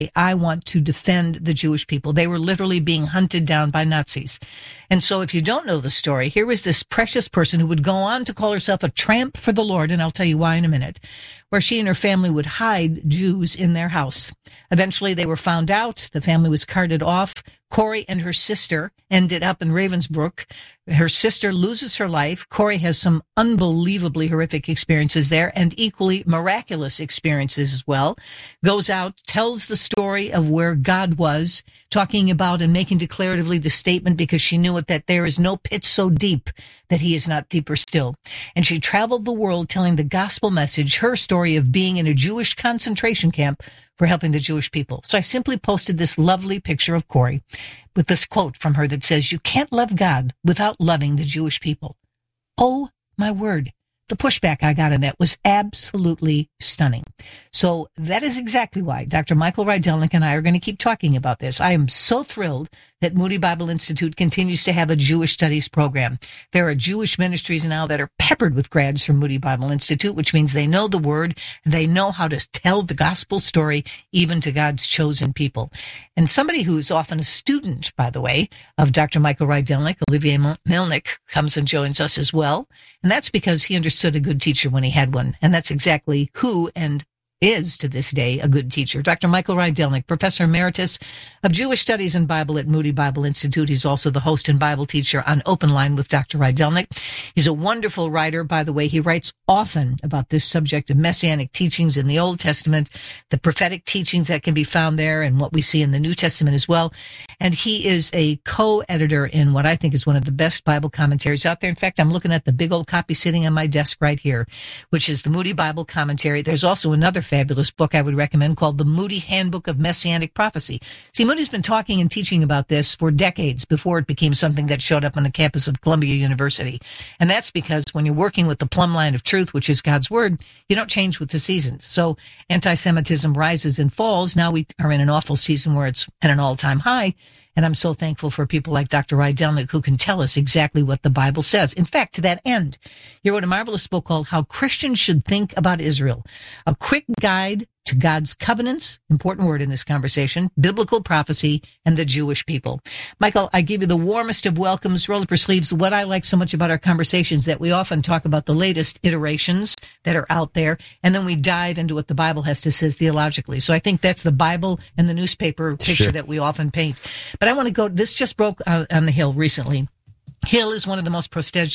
I want to defend the Jewish people. They were literally being hunted down by Nazis. And so if you don't know the story, here was this precious person who would go on to call herself a tramp for the Lord, and I'll tell you why in a minute, where she and her family would hide Jews in their house. Eventually they were found out. The family was carted off. Corrie and her sister ended up in Ravensbrück. Her sister loses her life. Corrie has some unbelievably horrific experiences there and equally miraculous experiences as well. Goes out, tells the story of where God was, talking about and making declaratively the statement because she knew it that there is no pit so deep that he is not deeper still. And she traveled the world telling the gospel message, her story of being in a Jewish concentration camp for helping the Jewish people. So I simply posted this lovely picture of Corrie with this quote from her that says, "You can't love God without loving the Jewish people." Oh, my word. The pushback I got on that was absolutely stunning. So that is exactly why Dr. Michael Rydelnik and I are going to keep talking about this. I am so thrilled that Moody Bible Institute continues to have a Jewish studies program. There are Jewish ministries now that are peppered with grads from Moody Bible Institute, which means they know the word, they know how to tell the gospel story even to God's chosen people. And somebody who's often a student, by the way, of Dr. Michael Rydelnik, Olivier Melnick, comes and joins us as well. And that's because he understood a good teacher when he had one. And that's exactly who and is to this day a good teacher. Dr. Michael Rydelnik, Professor Emeritus of Jewish Studies and Bible at Moody Bible Institute. He's also the host and Bible teacher on Open Line with Dr. Rydelnik. He's a wonderful writer, by the way. He writes often about this subject of messianic teachings in the Old Testament, the prophetic teachings that can be found there, and what we see in the New Testament as well. And he is a co-editor in what I think is one of the best Bible commentaries out there. In fact, I'm looking at the big old copy sitting on my desk right here, which is the Moody Bible Commentary. There's also another fabulous book I would recommend called the Moody Handbook of Messianic Prophecy. See, Moody's been talking and teaching about this for decades before it became something that showed up on the campus of Columbia University. And that's because when you're working with the plumb line of truth, which is God's word, you don't change with the seasons. So anti-Semitism rises and falls. Now we are in an awful season where it's at an all-time high. And I'm so thankful for people like Dr. Rydelnik who can tell us exactly what the Bible says. In fact, to that end, he wrote a marvelous book called How Christians Should Think About Israel, a quick guide to God's covenants, important word in this conversation, biblical prophecy, and the Jewish people. Michael, I give you the warmest of welcomes. Roll up your sleeves. What I like so much about our conversations that we often talk about the latest iterations that are out there, and then we dive into what the Bible has to say theologically. So I think that's the Bible and the newspaper picture that we often paint. But I want to go, this just broke on the Hill recently. Hill is one of the most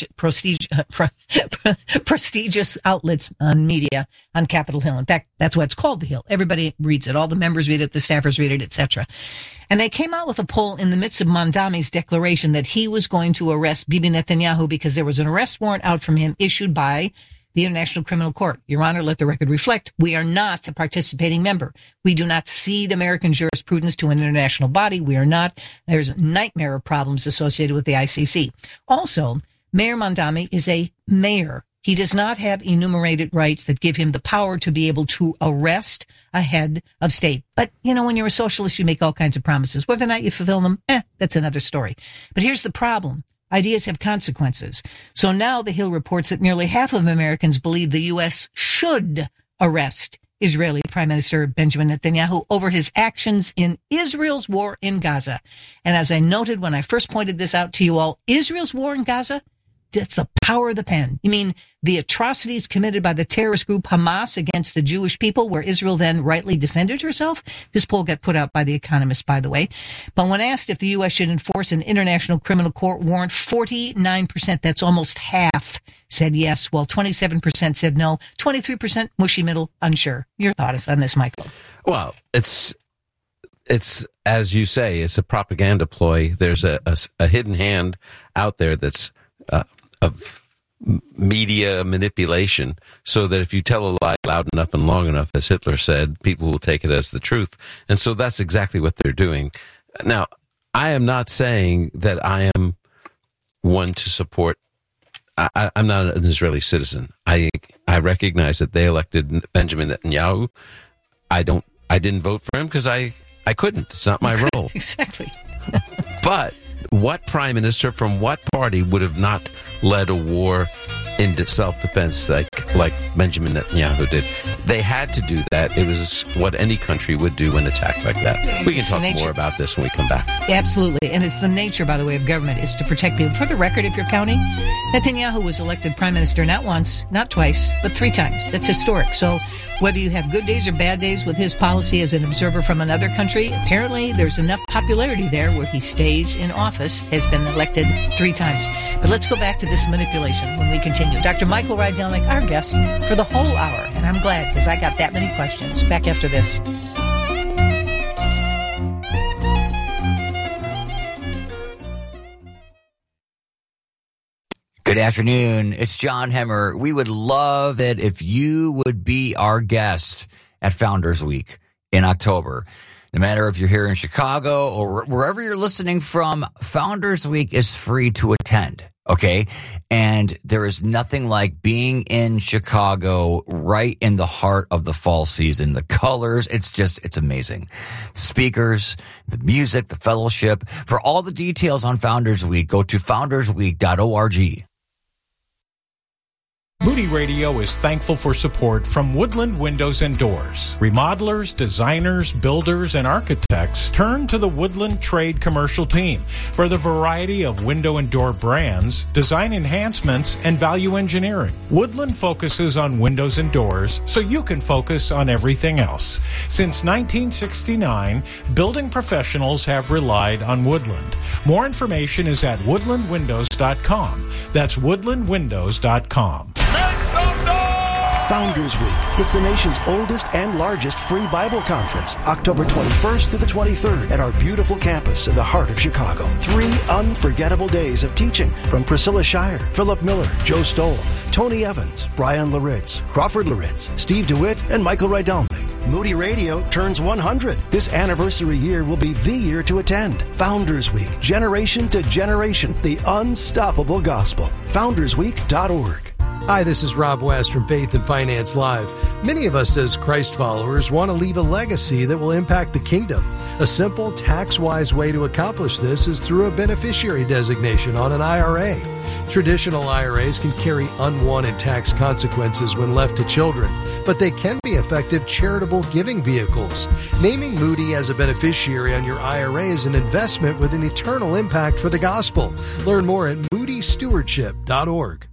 prestigious outlets on media on Capitol Hill. In fact, that's why it's called the Hill. Everybody reads it. All the members read it, the staffers read it, etc. And they came out with a poll in the midst of Mandami's declaration that he was going to arrest Bibi Netanyahu because there was an arrest warrant out from him issued by the International Criminal Court. Your Honor, let the record reflect, we are not a participating member. We do not cede American jurisprudence to an international body. We are not. There's a nightmare of problems associated with the ICC. Also, Mayor Mandami is a mayor. He does not have enumerated rights that give him the power to be able to arrest a head of state. But, you know, when you're a socialist, you make all kinds of promises. Whether or not you fulfill them, that's another story. But here's the problem. Ideas have consequences. So now the Hill reports that nearly half of Americans believe the U.S. should arrest Israeli Prime Minister Benjamin Netanyahu over his actions in Israel's war in Gaza. And as I noted when I first pointed this out to you all, Israel's war in Gaza, that's the power of the pen. You mean the atrocities committed by the terrorist group Hamas against the Jewish people, where Israel then rightly defended herself? This poll got put out by The Economist, by the way. But when asked if the U.S. should enforce an international criminal court warrant, 49%, that's almost half, said yes, while 27% said no, 23% mushy middle, unsure. Your thoughts on this, Michael? Well, it's as you say, it's a propaganda ploy. There's a hidden hand out there that's of media manipulation, so that if you tell a lie loud enough and long enough, as Hitler said, people will take it as the truth. And so that's exactly what they're doing. Now, I am not saying that I am one to support. I'm not an Israeli citizen. I recognize that they elected Benjamin Netanyahu. I didn't vote for him because I couldn't. It's not my role. Exactly. But what prime minister from what party would have not led a war into self-defense like Benjamin Netanyahu did? They had to do that. It was what any country would do when attacked like that. We can talk more about this when we come back. Absolutely. And it's the nature, by the way, of government is to protect people. For the record, if you're counting, Netanyahu was elected prime minister not once, not twice, but 3 times. That's historic. So whether you have good days or bad days with his policy as an observer from another country, apparently there's enough popularity there where he stays in office, has been elected 3 times. But let's go back to this manipulation when we continue. Dr. Michael Rydelnik, our guest for the whole hour. And I'm glad because I got that many questions. Back after this. Good afternoon. It's John Hemmer. We would love it if you would be our guest at Founders Week in October. No matter if you're here in Chicago or wherever you're listening from, Founders Week is free to attend. Okay. And there is nothing like being in Chicago right in the heart of the fall season. The colors, it's amazing. Speakers, the music, the fellowship. For all the details on Founders Week, go to foundersweek.org. Moody Radio is thankful for support from Woodland Windows and Doors. Remodelers, designers, builders, and architects turn to the Woodland Trade Commercial Team for the variety of window and door brands, design enhancements, and value engineering. Woodland focuses on windows and doors so you can focus on everything else. Since 1969, building professionals have relied on Woodland. More information is at woodlandwindows.com. That's woodlandwindows.com. Founders Week. It's the nation's oldest and largest free Bible conference, October 21st to the 23rd at our beautiful campus in the heart of Chicago. 3 unforgettable days of teaching from Priscilla Shire, Philip Miller, Joe Stoll, Tony Evans, Brian Laritz, Crawford Laritz, Steve DeWitt, and Michael Rydelnik. Moody Radio turns 100. This anniversary year will be the year to attend. Founders Week, generation to generation, the unstoppable gospel. FoundersWeek.org. Hi, this is Rob West from Faith and Finance Live. Many of us as Christ followers want to leave a legacy that will impact the kingdom. A simple, tax-wise way to accomplish this is through a beneficiary designation on an IRA. Traditional IRAs can carry unwanted tax consequences when left to children, but they can be effective charitable giving vehicles. Naming Moody as a beneficiary on your IRA is an investment with an eternal impact for the gospel. Learn more at moodystewardship.org.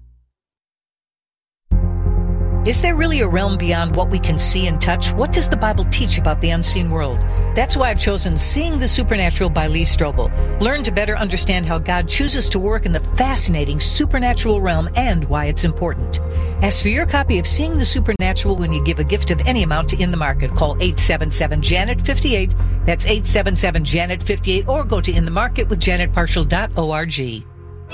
Is there really a realm beyond what we can see and touch? What does the Bible teach about the unseen world? That's why I've chosen Seeing the Supernatural by Lee Strobel. Learn to better understand how God chooses to work in the fascinating supernatural realm and why it's important. Ask for your copy of Seeing the Supernatural when you give a gift of any amount to In the Market. Call 877-JANET-58. That's 877-JANET-58, or go to inthemarketwithjanetparshall.org.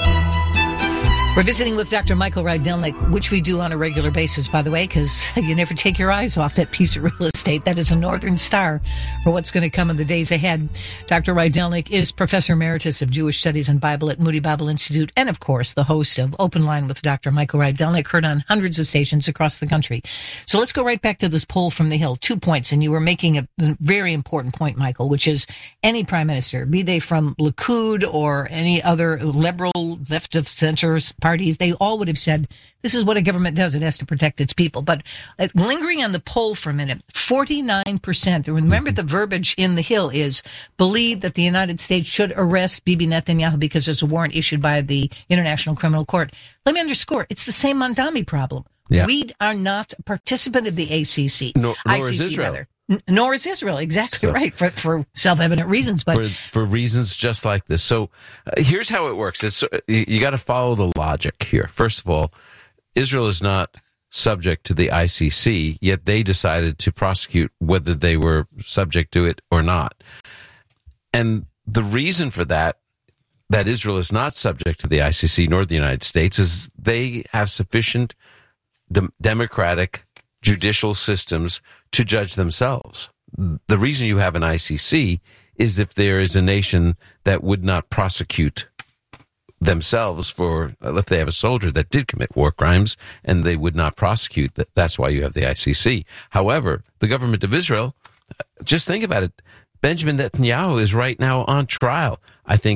We're visiting with Dr. Michael Rydelnik, which we do on a regular basis, by the way, because you never take your eyes off that piece of real estate. That is a northern star for what's going to come in the days ahead. Dr. Rydelnik is Professor Emeritus of Jewish Studies and Bible at Moody Bible Institute, and, of course, the host of Open Line with Dr. Michael Rydelnik, heard on hundreds of stations across the country. So let's go right back to this poll from the Hill. 2 points, and you were making a very important point, Michael, which is any prime minister, be they from Likud or any other liberal, left of center parties, they all would have said, this is what a government does. It has to protect its people. But lingering on the poll for a minute, 49%, remember the verbiage in the Hill is, believe that the United States should arrest Bibi Netanyahu because there's a warrant issued by the International Criminal Court. Let me underscore, it's the same Mandami problem. Yeah. We are not a participant of the ACC. Nor ICC, is Israel. Rather. Nor is Israel, exactly right, for self-evident reasons. But for reasons just like this. So here's how it works. You got to follow the logic here. First of all, Israel is not subject to the ICC, yet they decided to prosecute whether they were subject to it or not. And the reason for that Israel is not subject to the ICC nor the United States is they have sufficient democratic judicial systems to judge themselves. The reason you have an ICC is if there is a nation that would not prosecute themselves for, if they have a soldier that did commit war crimes and they would not prosecute, that's why you have the ICC. However, the government of Israel, just think about it. Benjamin Netanyahu is right now on trial. I think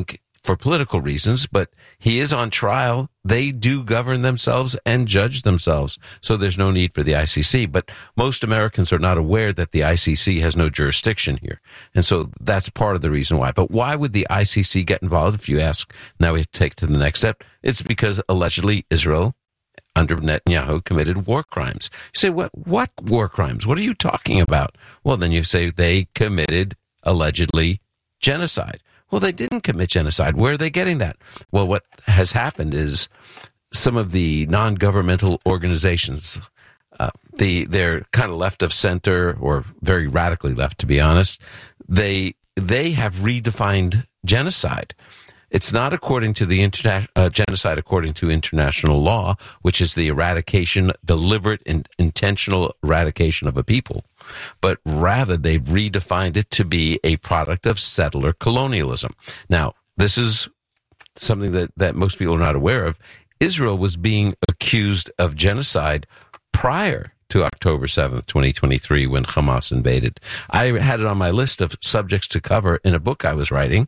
for political reasons, but he is on trial. They do govern themselves and judge themselves. So there's no need for the ICC. But most Americans are not aware that the ICC has no jurisdiction here. And so that's part of the reason why. But why would the ICC get involved? If you ask, now we have to take to the next step. It's because allegedly Israel under Netanyahu committed war crimes. You say, what war crimes? What are you talking about? Well, then you say they committed allegedly genocide. Well, they didn't commit genocide. Where are they getting that? Well, what has happened is some of the non-governmental organizations, they're kind of left of center or very radically left, to be honest. They have redefined genocide. It's not according to the genocide according to international law, which is the deliberate and intentional eradication of a people, but rather they've redefined it to be a product of settler colonialism. Now, this is something that most people are not aware of. Israel was being accused of genocide prior to October 7th, 2023, when Hamas invaded. I had it on my list of subjects to cover in a book I was writing.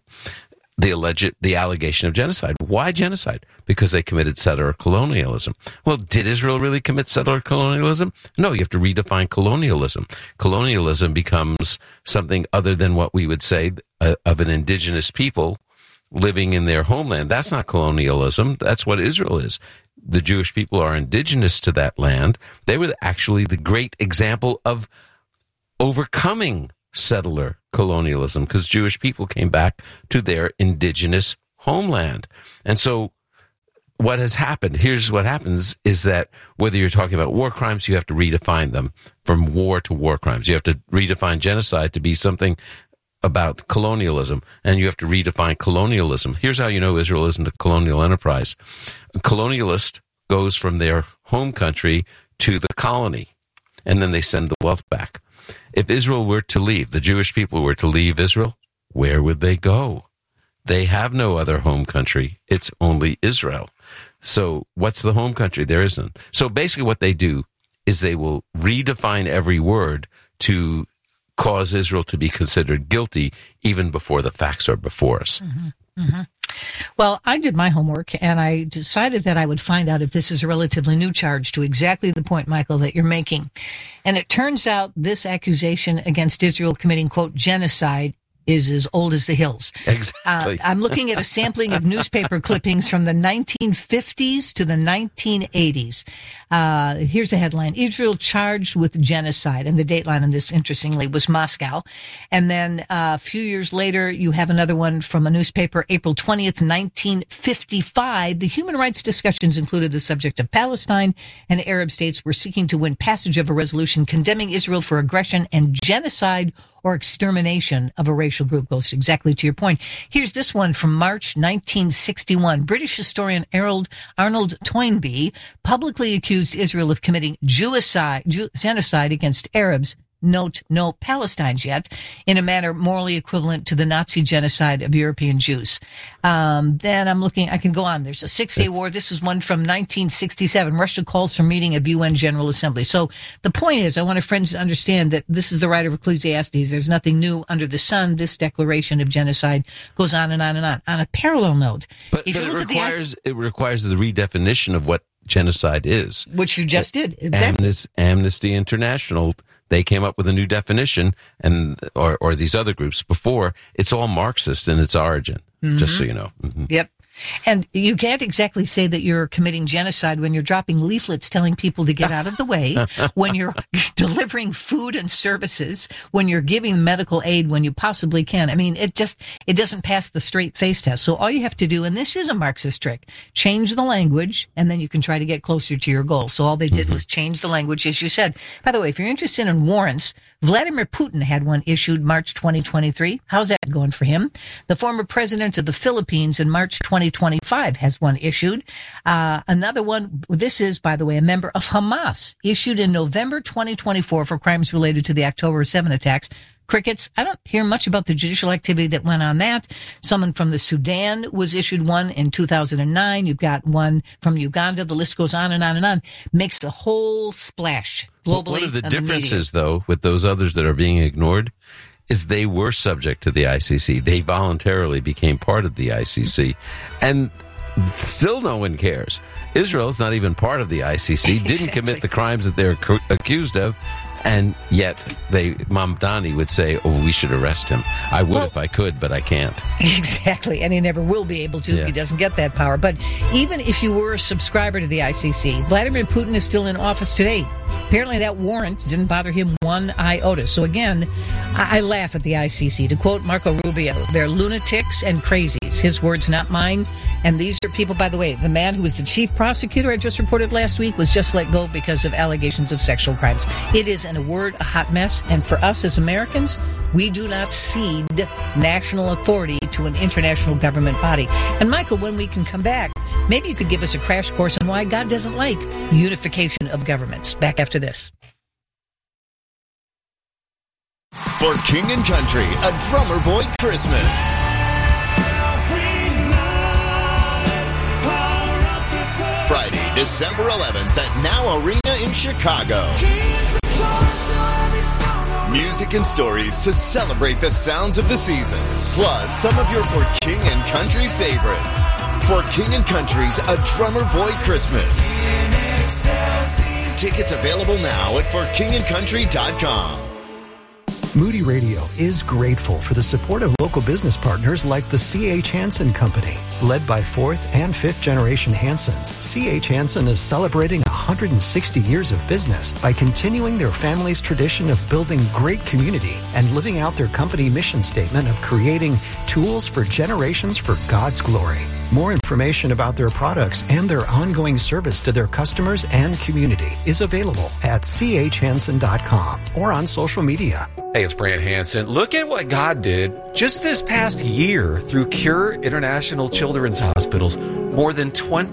The allegation of genocide. Why genocide? Because they committed settler colonialism. Well, did Israel really commit settler colonialism? No, you have to redefine colonialism. Colonialism becomes something other than what we would say of an indigenous people living in their homeland. That's not colonialism. That's what Israel is. The Jewish people are indigenous to that land. They were actually the great example of overcoming settler colonialism, because Jewish people came back to their indigenous homeland. And so what has happened, here's what happens, is that whether you're talking about war crimes, you have to redefine them from war to war crimes. You have to redefine genocide to be something about colonialism, and you have to redefine colonialism. Here's how you know Israel isn't a colonial enterprise. A colonialist goes from their home country to the colony, and then they send the wealth back. If Israel were to leave, the Jewish people were to leave Israel, where would they go? They have no other home country. It's only Israel. So what's the home country? There isn't. So basically what they do is they will redefine every word to cause Israel to be considered guilty even before the facts are before us. Mm-hmm. Mm-hmm. Well, I did my homework, and I decided that I would find out if this is a relatively new charge to exactly the point, Michael, that you're making. And it turns out this accusation against Israel committing, quote, genocide is as old as the hills. Exactly. I'm looking at a sampling of newspaper clippings from the 1950s to the 1980s. Here's a headline: Israel charged with genocide. And the dateline on this, interestingly, was Moscow. And then a few years later, you have another one from a newspaper, April 20th, 1955. The human rights discussions included the subject of Palestine, and Arab states were seeking to win passage of a resolution condemning Israel for aggression and genocide or extermination of a racial group. Goes exactly to your point. Here's this one from March 1961. British historian Arnold Toynbee publicly accused Israel of committing genocide against Arabs. Note, no Palestinians yet, in a manner morally equivalent to the Nazi genocide of European Jews. Then I'm looking, I can go on. There's a 6-Day War. This is one from 1967. Russia calls for meeting of UN General Assembly. So the point is, I want our friends to understand that this is the writer of Ecclesiastes. There's nothing new under the sun. This declaration of genocide goes on and on and on. On a parallel note, but it requires the redefinition of what genocide is, which you just did. Exactly. Amnesty International, they came up with a new definition, and or these other groups before. It's all Marxist in its origin, just so you know. Mm-hmm. Yep. And you can't exactly say that you're committing genocide when you're dropping leaflets telling people to get out of the way, when you're delivering food and services, when you're giving medical aid when you possibly can. I mean, it doesn't pass the straight face test. So all you have to do, and this is a Marxist trick, change the language, and then you can try to get closer to your goal. So all they did was change the language, as you said. By the way, if you're interested in warrants, Vladimir Putin had one issued March 2023. How's that going for him? The former president of the Philippines in March 2025 has one issued. Another one, this is, by the way, a member of Hamas, issued in November 2024 for crimes related to the October 7 attacks. Crickets. I don't hear much about the judicial activity that went on that. Someone from the Sudan was issued one in 2009. You've got one from Uganda. The list goes on and on and on. Makes a whole splash globally. One of the differences, though, with those others that are being ignored is they were subject to the ICC. They voluntarily became part of the ICC, and still no one cares. Israel's not even part of the ICC, didn't commit the crimes that they're accused of, and yet Mamdani would say, oh, we should arrest him. I would if I could, but I can't. Exactly, and he never will be able to. Yeah. He doesn't get that power. But even if you were a subscriber to the ICC, Vladimir Putin is still in office today. Apparently that warrant didn't bother him one iota. So again, I laugh at the ICC. To quote Marco Rubio, they're lunatics and crazies. His words, not mine. And these are people, by the way, the man who was the chief prosecutor I just reported last week was just let go because of allegations of sexual crimes. It is, in a word, a hot mess. And for us as Americans, we do not cede national authority to an international government body. And Michael, when we can come back, maybe you could give us a crash course on why God doesn't like unification of governments. Back after this. For King and Country, a Drummer Boy Christmas. Friday, December 11th at Now Arena in Chicago. Music and stories to celebrate the sounds of the season, plus some of your For King and Country favorites. For King and Country's A Drummer Boy Christmas. Tickets available now at forkingandcountry.com. Moody Radio is grateful for the support of local business partners like the C.H. Hansen Company. Led by 4th and 5th generation Hansens, C.H. Hansen is celebrating 160 years of business by continuing their family's tradition of building great community and living out their company mission statement of creating tools for generations for God's glory. More information about their products and their ongoing service to their customers and community is available at chhansen.com or on social media. Hey, it's Brant Hansen. Look at what God did just this past year through Cure International Children's Hospitals. More than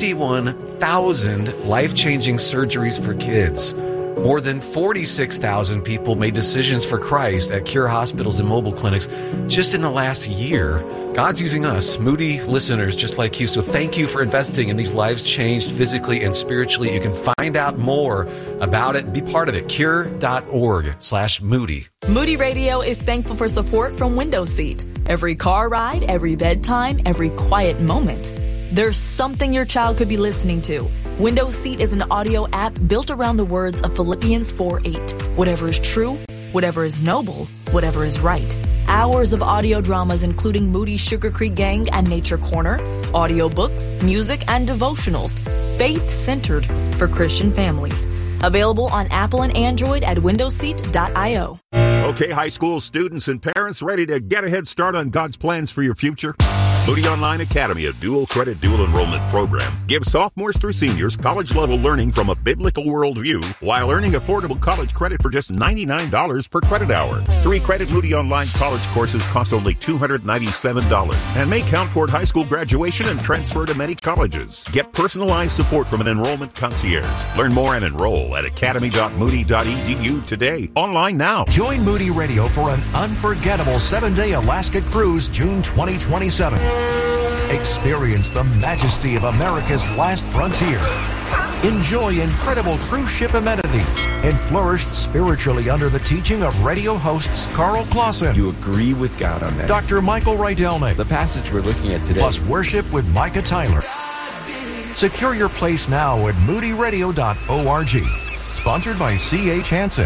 21,000 life-changing surgeries for kids. More than 46,000 people made decisions for Christ at Cure hospitals and mobile clinics just in the last year. God's using us, Moody listeners just like you. So thank you for investing in these lives changed physically and spiritually. You can find out more about it. Be part of it. Cure.org/Moody. Moody Radio is thankful for support from Window Seat. Every car ride, every bedtime, every quiet moment. There's something your child could be listening to. Window Seat is an audio app built around the words of Philippians 4:8. Whatever is true, whatever is noble, whatever is right. Hours of audio dramas including Moody's Sugar Creek Gang and Nature Corner, audiobooks, music, and devotionals. Faith-centered for Christian families. Available on Apple and Android at windowseat.io. Okay, high school students and parents ready to get a head start on God's plans for your future? Moody Online Academy, a dual credit, dual enrollment program, gives sophomores through seniors college-level learning from a biblical worldview while earning affordable college credit for just $99 per credit hour. 3-credit Moody Online college courses cost only $297 and may count toward high school graduation and transfer to many colleges. Get personalized support from an enrollment concierge. Learn more and enroll at academy.moody.edu today. Online now. Join Moody Radio for an unforgettable 7-day Alaska cruise, June 2027. Experience the majesty of America's last frontier. Enjoy incredible cruise ship amenities and flourish spiritually under the teaching of radio hosts Carl Clausen. You agree with God on that. Dr. Michael Rydelnik. The passage we're looking at today. Plus worship with Micah Tyler. Secure your place now at moodyradio.org. Sponsored by C.H. Hansen.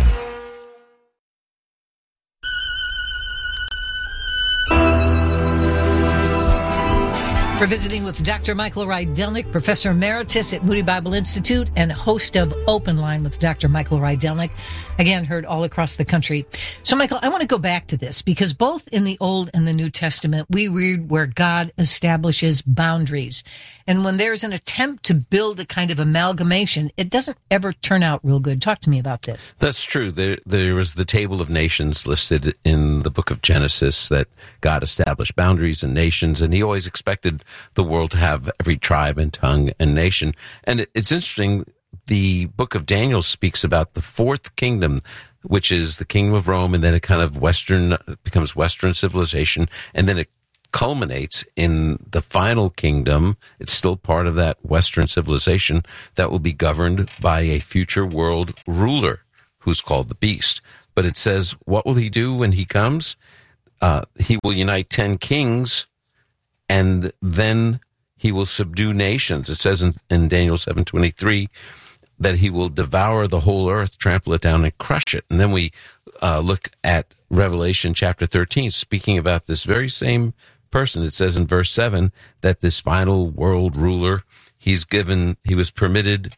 We're visiting with Dr. Michael Rydelnik, Professor Emeritus at Moody Bible Institute and host of Open Line with Dr. Michael Rydelnik. Again, heard all across the country. So, Michael, I want to go back to this because both in the Old and the New Testament, we read where God establishes boundaries. And when there's an attempt to build a kind of amalgamation, it doesn't ever turn out real good. Talk to me about this. That's true. There was the table of nations listed in the book of Genesis that God established boundaries and nations, and he always expected the world to have every tribe and tongue and nation. And it's interesting, the book of Daniel speaks about the fourth kingdom, which is the kingdom of Rome, and then it kind of becomes Western civilization, and then it culminates in the final kingdom. It's still part of that Western civilization that will be governed by a future world ruler who's called the Beast. But it says, what will he do when he comes? he will unite 10 kings, and then he will subdue nations. It says in Daniel 7:23 that he will devour the whole earth, trample it down, and crush it. And then we look at Revelation chapter 13, speaking about this very same person. It says in verse 7 that this final world ruler, he was permitted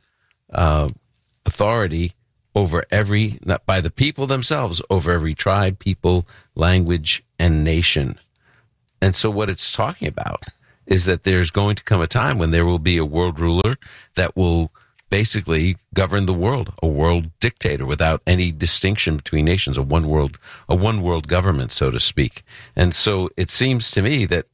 authority over not by the people themselves, over every tribe, people, language, and nation. And so what it's talking about is that there's going to come a time when there will be a world ruler that will basically govern the world, a world dictator without any distinction between nations, a one world government, so to speak. And so it seems to me that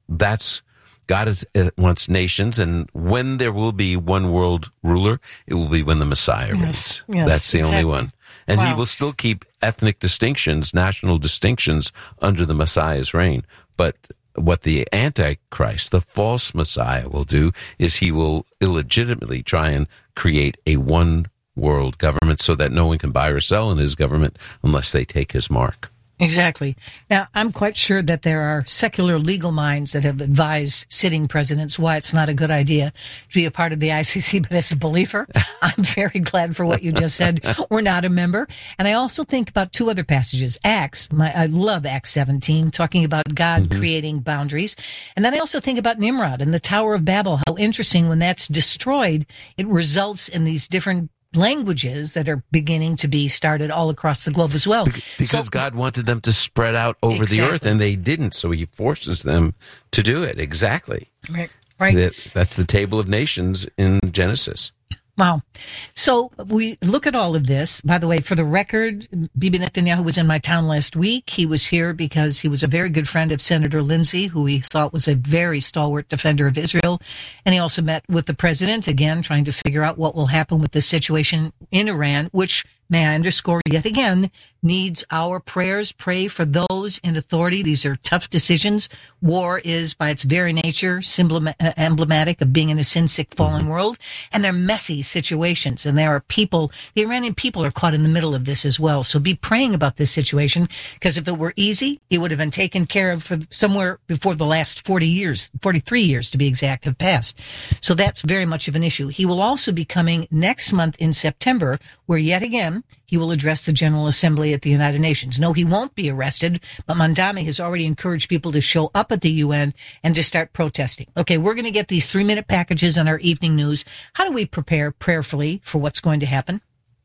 God wants nations, and when there will be one world ruler, it will be when the Messiah reigns. Yes, that's the only one. And Wow. he will still keep ethnic distinctions, national distinctions under the Messiah's reign. But what the Antichrist, the false Messiah, will do is he will illegitimately try and create a one world government so that no one can buy or sell in his government unless they take his mark. Exactly. Now, I'm quite sure that there are secular legal minds that have advised sitting presidents why it's not a good idea to be a part of the ICC, but as a believer, I'm very glad for what you just said. We're not a member. And I also think about two other passages. I love Acts 17, talking about God creating boundaries. And then I also think about Nimrod and the Tower of Babel, how interesting when that's destroyed, it results in these different languages that are beginning to be started all across the globe as well. Because God wanted them to spread out over the earth, and they didn't, so he forces them to do it. Exactly. Right. That's the Table of Nations in Genesis. Wow. So we look at all of this. By the way, for the record, Bibi Netanyahu was in my town last week. He was here because he was a very good friend of Senator Lindsey, who he thought was a very stalwart defender of Israel. And he also met with the president, again, trying to figure out what will happen with the situation in Iran, which, may I underscore yet again, needs our prayers. Pray for those in authority. These are tough decisions. War is, by its very nature, emblematic of being in a sin-sick, fallen world. And they're messy situations. And there are people, the Iranian people are caught in the middle of this as well. So be praying about this situation, because if it were easy, it would have been taken care of for somewhere before the last 43 years to be exact, have passed. So that's very much of an issue. He will also be coming next month in September, where yet again, he will address the General Assembly at the United Nations. No, he won't be arrested, but Mandami has already encouraged people to show up at the UN and to start protesting. Okay, we're going to get these 3-minute packages on our evening news. How do we prepare prayerfully for what's going to happen?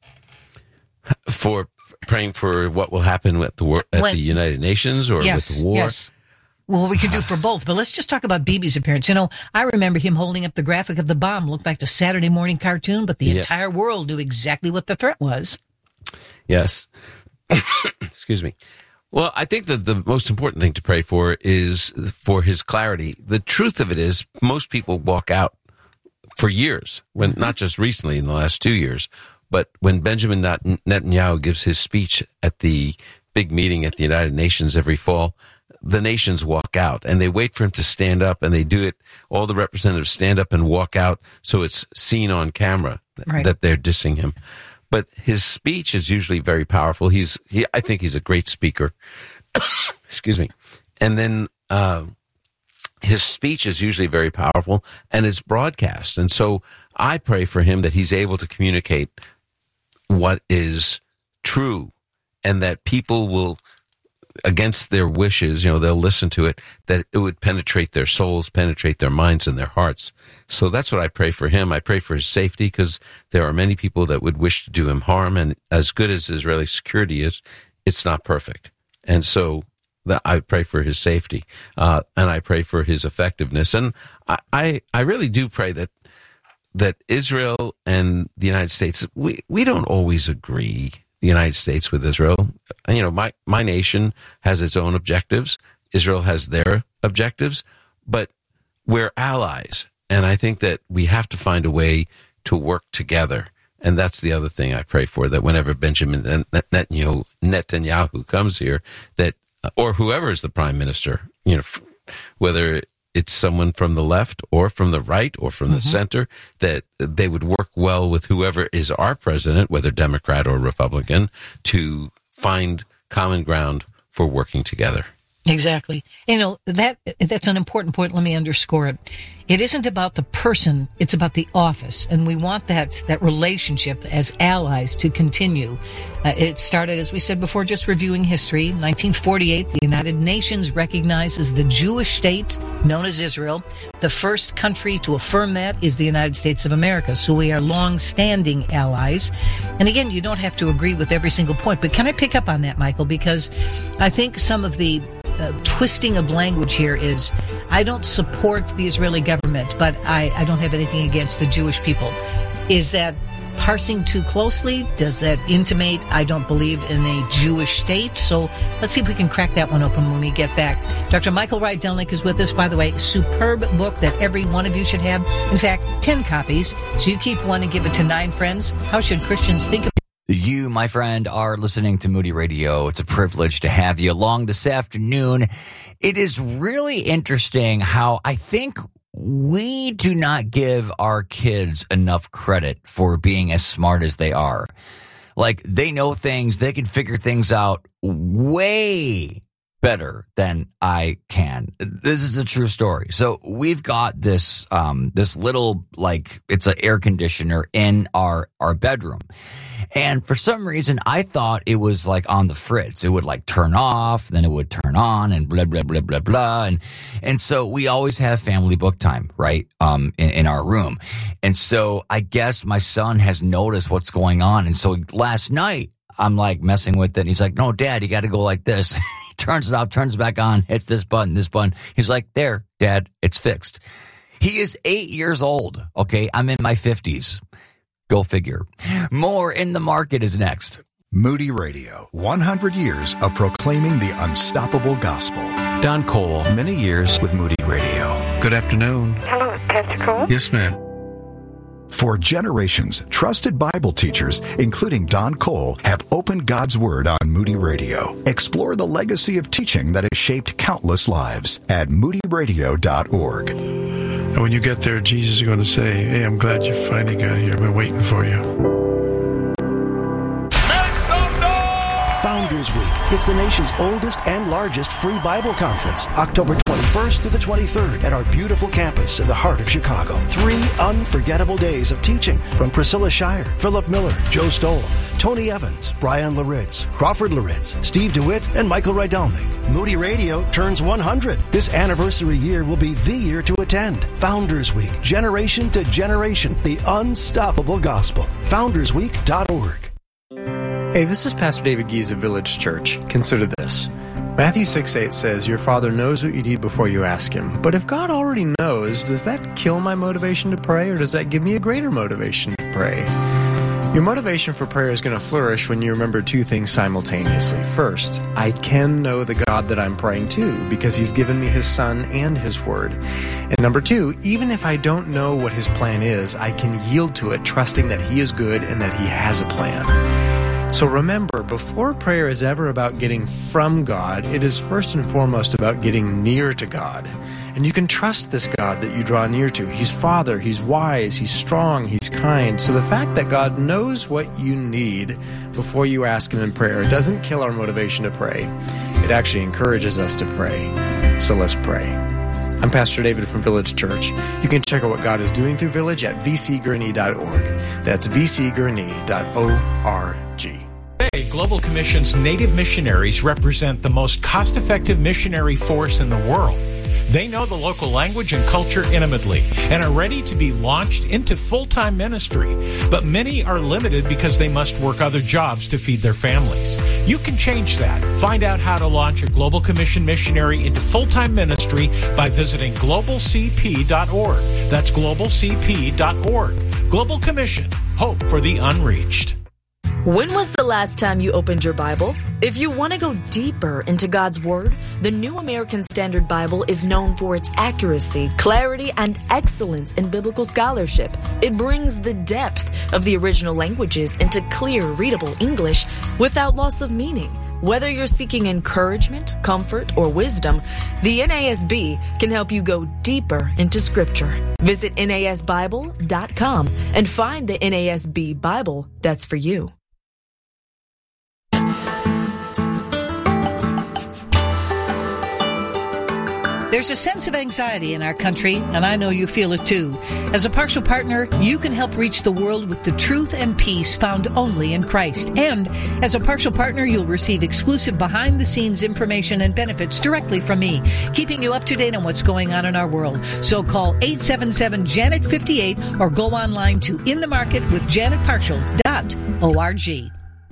For praying for what will happen at the United Nations or with the war? Yes. Well, we could do for both, but let's just talk about Bibi's appearance. You know, I remember him holding up the graphic of the bomb, looked like a Saturday morning cartoon, but the entire world knew exactly what the threat was. Yes. Excuse me. Well, I think that the most important thing to pray for is for his clarity. The truth of it is most people walk out for years, when not just recently in the last 2 years, but when Benjamin Netanyahu gives his speech at the big meeting at the United Nations every fall, the nations walk out and they wait for him to stand up, and they do it. All the representatives stand up and walk out so it's seen on camera that they're dissing him. But his speech is usually very powerful. I think he's a great speaker. Excuse me. And then his speech is usually very powerful, and it's broadcast. And so I pray for him that he's able to communicate what is true, and that people will, against their wishes, they'll listen to it, that it would penetrate their souls, penetrate their minds and their hearts. So that's what I pray for him. I pray for his safety, because there are many people that would wish to do him harm. And as good as Israeli security is, it's not perfect. And so I pray for his safety, and I pray for his effectiveness. And I really do pray that Israel and the United States, we don't always agree, the United States with Israel. My nation has its own objectives. Israel has their objectives, but we're allies. And I think that we have to find a way to work together. And that's the other thing I pray for, that whenever Benjamin Netanyahu comes here, or whoever is the prime minister, whether it's someone from the left or from the right or from the center, that they would work well with whoever is our president, whether Democrat or Republican, to find common ground for working together. Exactly. That's an important point. Let me underscore it. It isn't about the person, it's about the office. And we want that relationship as allies to continue. It started, as we said before, just reviewing history. 1948, the United Nations recognizes the Jewish state known as Israel. The first country to affirm that is the United States of America. So we are long-standing allies. And again, you don't have to agree with every single point. But can I pick up on that, Michael? Because I think some of the twisting of language here is, I don't support the Israeli government, but I don't have anything against the Jewish people. Is that parsing too closely? Does that intimate I don't believe in a Jewish state? So let's see if we can crack that one open when we get back. Dr. Michael Rydelnik is with us. By the way, superb book that every one of you should have. In fact, 10 copies. So you keep one and give it to 9 friends. How should Christians think of You, my friend, are listening to Moody Radio. It's a privilege to have you along this afternoon. It is really interesting how I think we do not give our kids enough credit for being as smart as they are. Like, they know things, they can figure things out way better than I can. This is a true story. So we've got this little, like, it's an air conditioner in our bedroom. And for some reason, I thought it was like on the fritz. It would like turn off, then it would turn on, and blah, blah, blah, blah, blah. And so we always have family book time, right? In our room. And so I guess my son has noticed what's going on. And so last night, I'm like messing with it. And he's like, no, Dad, you got to go like this. He turns it off, turns it back on. Hits this button, this button. He's like, there, Dad, it's fixed. He is 8 years old. Okay. I'm in my 50s. Go figure. More in the Market is next. Moody Radio, 100 years of proclaiming the unstoppable gospel. Don Cole, many years with Moody Radio. Good afternoon. Hello, Pastor Cole. Yes, ma'am. For generations, trusted Bible teachers, including Don Cole, have opened God's Word on Moody Radio. Explore the legacy of teaching that has shaped countless lives at moodyradio.org. And when you get there, Jesus is going to say, hey, I'm glad you finally got here. I've been waiting for you. Founders Week. It's the nation's oldest and largest free Bible conference, October 21st through the 23rd at our beautiful campus in the heart of Chicago. 3 unforgettable days of teaching from Priscilla Shirer, Philip Miller, Joe Stoll, Tony Evans, Brian Laritz, Crawford Laritz, Steve DeWitt, and Michael Rydelnik. Moody Radio turns 100. This anniversary year will be the year to attend. Founders Week, generation to generation, the unstoppable gospel. FoundersWeek.org. Hey, this is Pastor David Gies of Village Church. Consider this. Matthew 6:8 says, your Father knows what you need before you ask Him. But if God already knows, does that kill my motivation to pray, or does that give me a greater motivation to pray? Your motivation for prayer is going to flourish when you remember 2 things simultaneously. First, I can know the God that I'm praying to because He's given me His Son and His Word. And number 2, even if I don't know what His plan is, I can yield to it, trusting that He is good and that He has a plan. So remember, before prayer is ever about getting from God, it is first and foremost about getting near to God. And you can trust this God that you draw near to. He's Father, He's wise, He's strong, He's kind. So the fact that God knows what you need before you ask Him in prayer doesn't kill our motivation to pray. It actually encourages us to pray. So let's pray. I'm Pastor David from Village Church. You can check out what God is doing through Village at vcgurney.org. That's vcgurney.org. Today, Global Commission's Native missionaries represent the most cost-effective missionary force in the world. They know the local language and culture intimately and are ready to be launched into full-time ministry. But many are limited because they must work other jobs to feed their families. You can change that. Find out how to launch a Global Commission missionary into full-time ministry by visiting globalcp.org. That's globalcp.org. Global Commission. Hope for the unreached. When was the last time you opened your Bible? If you want to go deeper into God's Word, the New American Standard Bible is known for its accuracy, clarity, and excellence in biblical scholarship. It brings the depth of the original languages into clear, readable English without loss of meaning. Whether you're seeking encouragement, comfort, or wisdom, the NASB can help you go deeper into Scripture. Visit NASBible.com and find the NASB Bible that's for you. There's a sense of anxiety in our country, and I know you feel it too. As a partial partner, you can help reach the world with the truth and peace found only in Christ. And as a partial partner, you'll receive exclusive behind-the-scenes information and benefits directly from me, keeping you up to date on what's going on in our world. So call 877-JANET-58 or go online to inthemarketwithjanetpartial.org.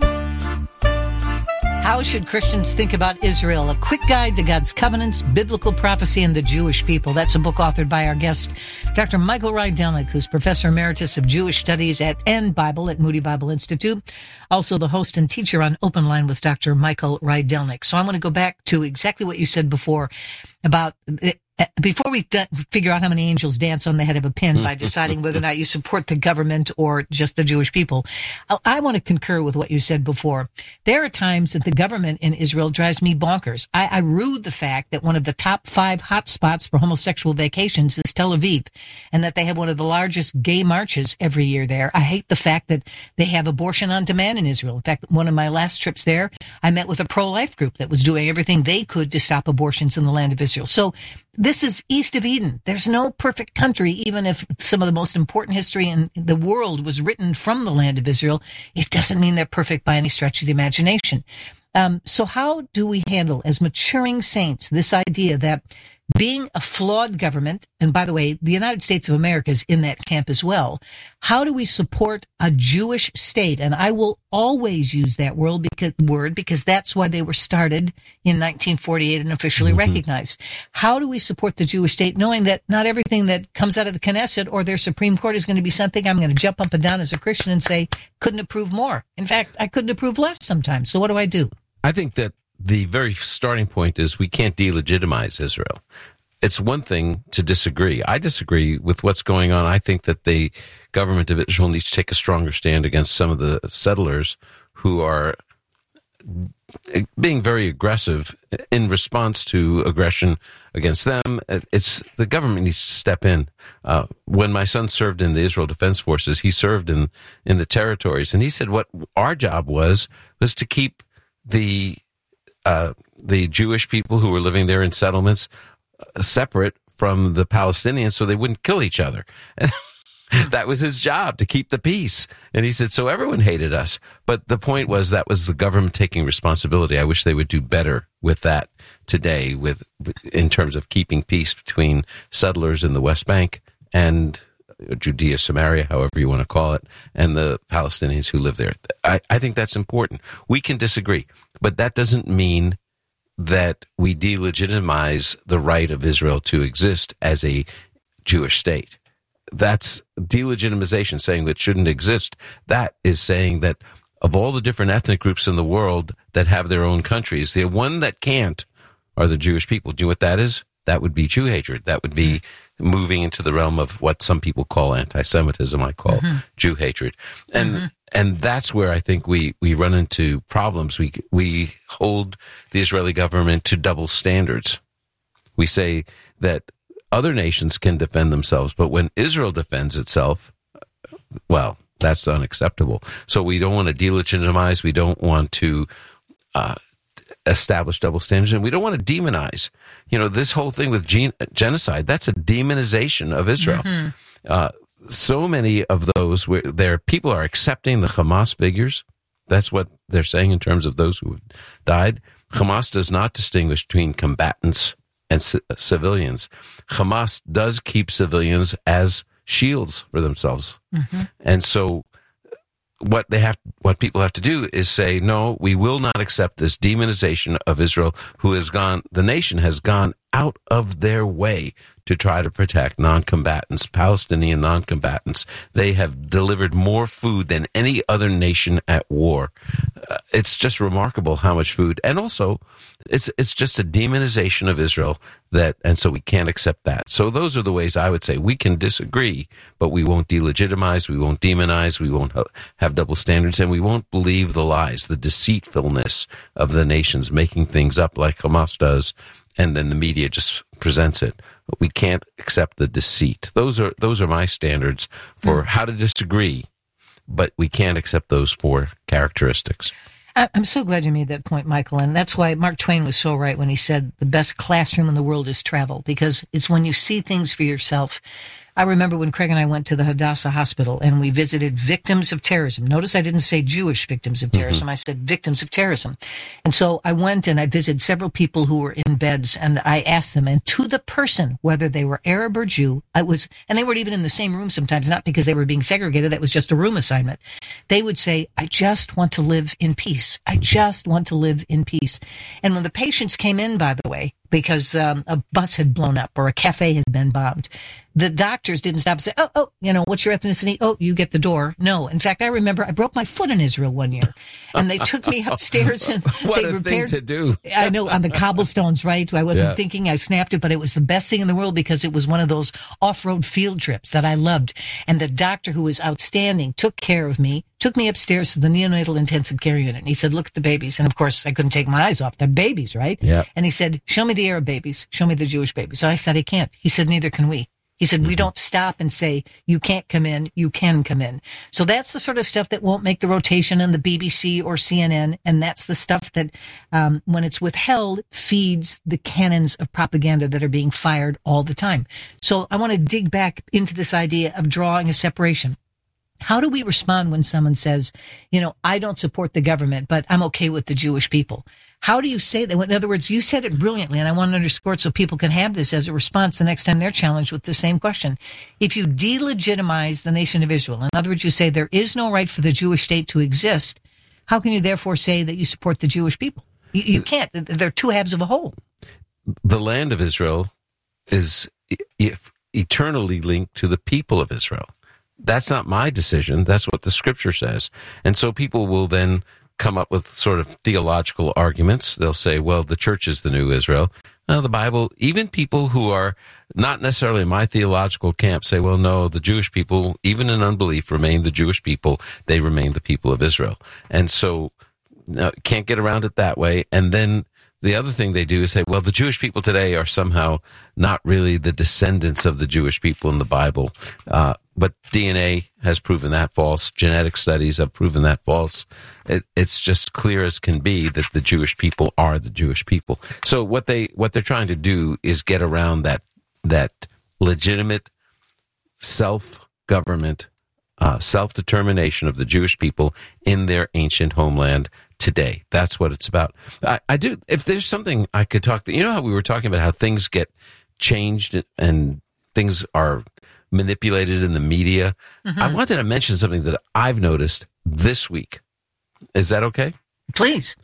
How should Christians think about Israel? A quick guide to God's covenants, biblical prophecy, and the Jewish people. That's a book authored by our guest, Dr. Michael Rydelnik, who's Professor Emeritus of Jewish Studies and Bible at Moody Bible Institute. Also the host and teacher on Open Line with Dr. Michael Rydelnik. So I want to go back to exactly what you said before about before we figure out how many angels dance on the head of a pin by deciding whether or not you support the government or just the Jewish people. I want to concur with what you said before. There are times that the government in Israel drives me bonkers. I rue the fact that one of the top 5 hot spots for homosexual vacations is Tel Aviv, and that they have one of the largest gay marches every year there. I hate the fact that they have abortion on demand in Israel. In fact, one of my last trips there, I met with a pro-life group that was doing everything they could to stop abortions in the land of Israel. So this is East of Eden. There's no perfect country, even if some of the most important history in the world was written from the land of Israel. It doesn't mean they're perfect by any stretch of the imagination. So how do we handle, as maturing saints, this idea that being a flawed government, and by the way, the United States of America is in that camp as well, how do we support a Jewish state? And I will always use that word because that's why they were started in 1948 and officially recognized. How do we support the Jewish state, knowing that not everything that comes out of the Knesset or their Supreme Court is going to be something I'm going to jump up and down as a Christian and say, couldn't approve more. In fact, I couldn't approve less sometimes. So what do I do? I think that the very starting point is we can't delegitimize Israel. It's one thing to disagree. I disagree with what's going on. I think that the government of Israel needs to take a stronger stand against some of the settlers who are being very aggressive in response to aggression against them. It's the government needs to step in. When my son served in the Israel Defense Forces, he served in the territories, and he said what our job was to keep the Jewish people who were living there in settlements separate from the Palestinians so they wouldn't kill each other. That was his job, to keep the peace. And he said, so everyone hated us. But the point was that was the government taking responsibility. I wish they would do better with that today in terms of keeping peace between settlers in the West Bank and Judea, Samaria, however you want to call it, and the Palestinians who live there. I think that's important. We can disagree, but that doesn't mean that we delegitimize the right of Israel to exist as a Jewish state. That's delegitimization, saying that shouldn't exist. That is saying that of all the different ethnic groups in the world that have their own countries, the one that can't are the Jewish people. Do you know what that is? That would be Jew hatred. That would be moving into the realm of what some people call anti-Semitism, I call Jew hatred. And that's where I think we run into problems. We hold the Israeli government to double standards. We say that other nations can defend themselves, but when Israel defends itself, well, that's unacceptable. So we don't want to delegitimize. We don't want to establish double standards, and we don't want to demonize. You know, this whole thing with genocide, that's a demonization of Israel. So many of those where people are accepting the Hamas figures. That's what they're saying in terms of those who died. Hamas does not distinguish between combatants and civilians. Hamas does keep civilians as shields for themselves. And so what people have to do is say, no, we will not accept this demonization of Israel, the nation has gone out of their way to try to protect non-combatants, Palestinian non-combatants. They have delivered more food than any other nation at war. It's just remarkable how much food, and also it's just a demonization of Israel and so we can't accept that. So those are the ways I would say we can disagree, but we won't delegitimize, we won't demonize, we won't have double standards, and we won't believe the lies, the deceitfulness of the nations making things up like Hamas does, and then the media just presents it. But we can't accept the deceit. Those are my standards for how to disagree, but we can't accept those 4 characteristics. I'm so glad you made that point, Michael. And that's why Mark Twain was so right when he said the best classroom in the world is travel, because it's when you see things for yourself. I remember when Craig and I went to the Hadassah Hospital and we visited victims of terrorism. Notice I didn't say Jewish victims of terrorism. I said victims of terrorism. And so I went and I visited several people who were in beds, and I asked them, and to the person, whether they were Arab or Jew, and they weren't even in the same room sometimes, not because they were being segregated. That was just a room assignment. They would say, I just want to live in peace. I just want to live in peace. And when the patients came in, by the way, because a bus had blown up or a cafe had been bombed, the doctors didn't stop and say, oh, what's your ethnicity? Oh, you get the door. No. In fact, I remember I broke my foot in Israel one year, and they took me upstairs and what they a repaired. thing to do. I know, on the cobblestones, right? I wasn't thinking, I snapped it, but it was the best thing in the world because it was one of those off-road field trips that I loved. And the doctor, who was outstanding, took care of me, took me upstairs to the neonatal intensive care unit. And he said, look at the babies. And of course, I couldn't take my eyes off. They're babies, right? Yeah. And he said, show me the Arab babies. Show me the Jewish babies. So I said, I can't. He said, neither can we. He said, we don't stop and say, you can't come in, you can come in. So that's the sort of stuff that won't make the rotation on the BBC or CNN. And that's the stuff that, when it's withheld, feeds the cannons of propaganda that are being fired all the time. So I want to dig back into this idea of drawing a separation. How do we respond when someone says, I don't support the government, but I'm okay with the Jewish people? How do you say that? In other words, you said it brilliantly, and I want to underscore it so people can have this as a response the next time they're challenged with the same question. If you delegitimize the nation of Israel, in other words, you say there is no right for the Jewish state to exist, how can you therefore say that you support the Jewish people? You can't. They're two halves of a whole. The land of Israel is eternally linked to the people of Israel. That's not my decision. That's what the scripture says. And so people will then come up with sort of theological arguments. They'll say, well, the church is the new Israel. The Bible, even people who are not necessarily in my theological camp say, well, no, the Jewish people, even in unbelief, remain the Jewish people. They remain the people of Israel. And so can't get around it that way. And then the other thing they do is say, well, the Jewish people today are somehow not really the descendants of the Jewish people in the Bible. But DNA has proven that false. Genetic studies have proven that false. It's just clear as can be that the Jewish people are the Jewish people. So what they're trying to do is get around that legitimate self-government, self-determination of the Jewish people in their ancient homeland today. That's what it's about. I do. If there's something I could talk to, how we were talking about how things get changed and things are manipulated in the media. Mm-hmm. I wanted to mention something that I've noticed this week. Is that okay? Please.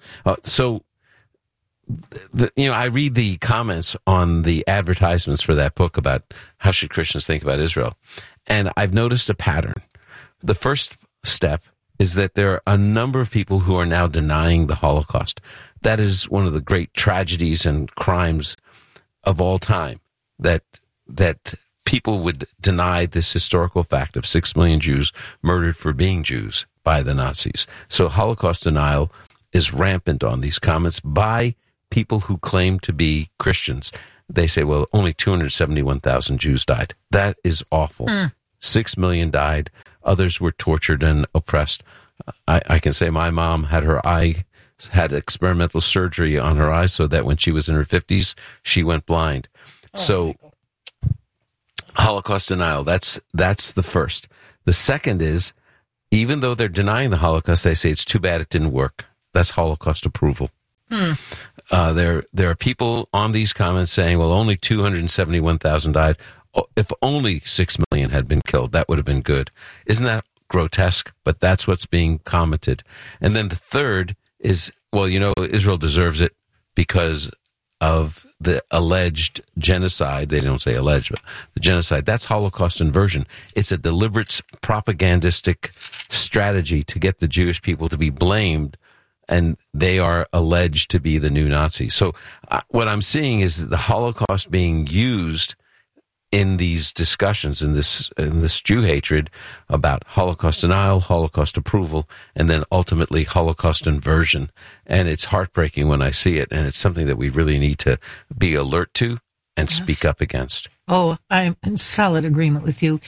I read the comments on the advertisements for that book about how should Christians think about Israel. And I've noticed a pattern. The first step is that there are a number of people who are now denying the Holocaust. That is one of the great tragedies and crimes of all time, that people would deny this historical fact of 6 million Jews murdered for being Jews by the Nazis. So Holocaust denial is rampant on these comments by people who claim to be Christians. They say, well, only 271,000 Jews died. That is awful. 6 million died. Others were tortured and oppressed. I can say my mom had experimental surgery on her eye so that when she was in her 50s, she went blind. So Holocaust denial, that's the first. The second is, even though they're denying the Holocaust, they say it's too bad it didn't work. That's Holocaust approval. There are people on these comments saying, well, only 271,000 died. If only 6 million had been killed, that would have been good. Isn't that grotesque? But that's what's being commented. And then the third is, well, Israel deserves it because of the alleged genocide. They don't say alleged, but the genocide. That's Holocaust inversion. It's a deliberate propagandistic strategy to get the Jewish people to be blamed, and they are alleged to be the new Nazis. So what I'm seeing is the Holocaust being used in these discussions, in this Jew hatred about Holocaust denial, Holocaust approval, and then ultimately Holocaust inversion. And it's heartbreaking when I see it, and it's something that we really need to be alert to and speak up against. Oh, I'm in solid agreement with you.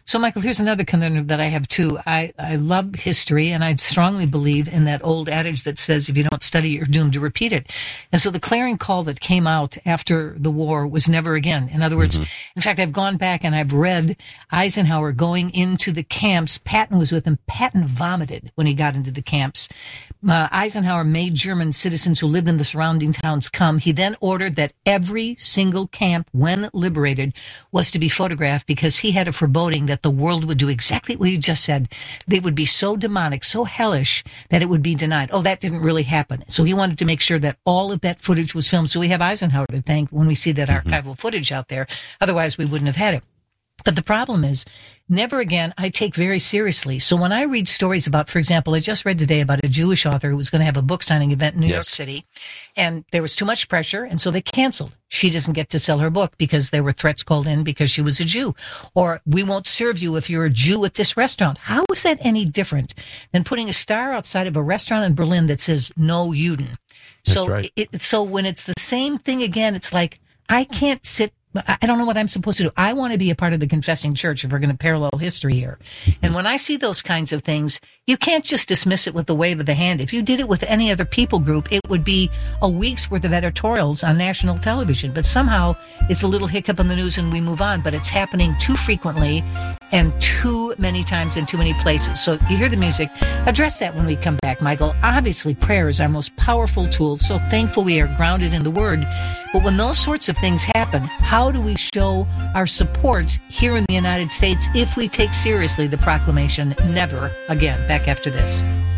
So, Michael, here's another conundrum that I have, too. I love history, and I strongly believe in that old adage that says if you don't study, you're doomed to repeat it. And so the clarion call that came out after the war was never again. In other words, in fact, I've gone back and I've read Eisenhower going into the camps. Patton was with him. Patton vomited when he got into the camps. Eisenhower made German citizens who lived in the surrounding towns come. He then ordered that every single camp, when liberated, was to be photographed because he had a foreboding that the world would do exactly what you just said. They would be so demonic, so hellish, that it would be denied. Oh, that didn't really happen. So he wanted to make sure that all of that footage was filmed. So we have Eisenhower to thank when we see that archival footage out there. Otherwise, we wouldn't have had it. But the problem is, never again I take very seriously. So when I read stories about, for example, I just read today about a Jewish author who was going to have a book signing event in New York City, and there was too much pressure, and so they canceled. She doesn't get to sell her book because there were threats called in because she was a Jew. Or, we won't serve you if you're a Jew at this restaurant. How is that any different than putting a star outside of a restaurant in Berlin that says, no Juden? So, right. So when it's the same thing again, it's like, I can't sit, I don't know what I'm supposed to do. I want to be a part of the confessing church if we're going to parallel history here. And when I see those kinds of things, you can't just dismiss it with the wave of the hand. If you did it with any other people group, it would be a week's worth of editorials on national television. But somehow it's a little hiccup in the news and we move on. But it's happening too frequently and too many times in too many places. So you hear the music. Address that when we come back, Michael. Obviously, prayer is our most powerful tool. So thankful we are grounded in the Word. But when those sorts of things happen, how do we show our support here in the United States if we take seriously the proclamation, never again? Back after this.